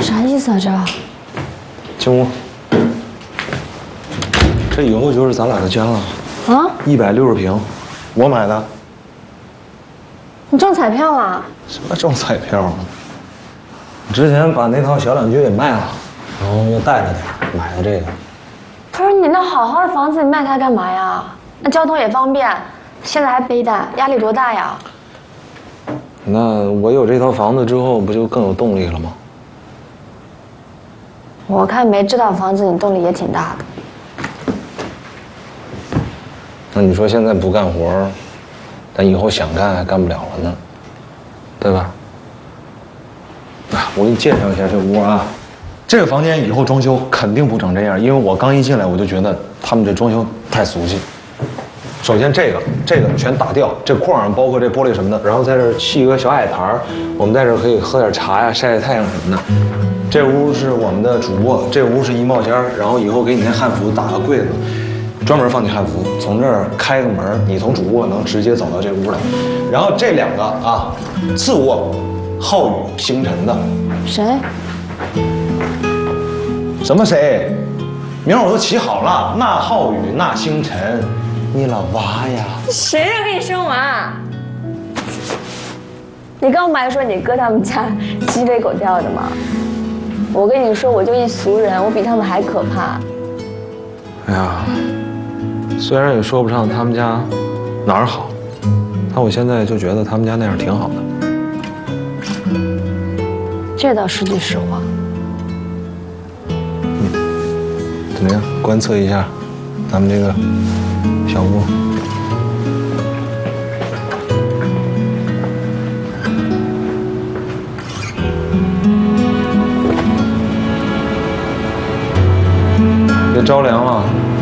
啥意思啊这？ 进屋。这以后就是咱俩的家了。 啊 ？160平，我买的。 你中彩票了？ 什么中彩票啊？我之前把那套小两居给卖了，然后又带了点，买的这个。 不是你那好好的房子，你卖它干嘛呀？那交通也方便，现在还背贷，压力多大呀？ 那我有这套房子之后，不就更有动力了吗？ 我看没这套房子，你动力也挺大的。 那你说现在不干活，但以后想干还干不了了呢，对吧？我给你介绍一下这屋啊，这个房间以后装修肯定不长这样，因为我刚一进来我就觉得他们这装修太俗气。首先这个全打掉，这框上包括这玻璃什么的，然后在这儿砌一个小矮台，我们在这儿可以喝点茶呀、晒晒太阳什么的。这屋是我们的主卧，这屋是衣帽间，然后以后给你那汉服打个柜子，专门放你汉服，从这儿开个门，你从主卧能直接走到这屋来。然后这两个啊，次卧，浩宇、星辰的。 谁？ 什么谁？名儿我都起好了，那浩宇，那星辰，你老娃呀！ 谁让给你生娃？你刚不还说你哥他们家鸡飞狗跳的吗？我跟你说，我就一俗人，我比他们还可怕。 哎呀，虽然也说不上他们家哪儿好，但我现在就觉得他们家那样挺好的。 这倒是句实话。 怎么样？观测一下咱们这个小屋。别着凉了。